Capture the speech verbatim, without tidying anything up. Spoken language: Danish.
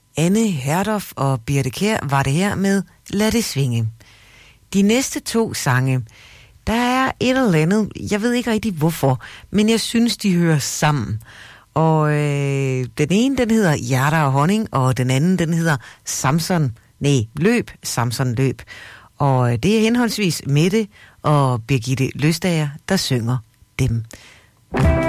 Anne Herdoff og Birthe Kjær var det her med Lad det svinge. De næste to sange, der er et eller andet, jeg ved ikke rigtig hvorfor, men jeg synes, de hører sammen. Og øh, den ene, den hedder Hjerter og Honning, og den anden, den hedder Samson, nej, Løb, Samson Løb. Og det er henholdsvis Mette og Birgitte Løstager, der synger dem.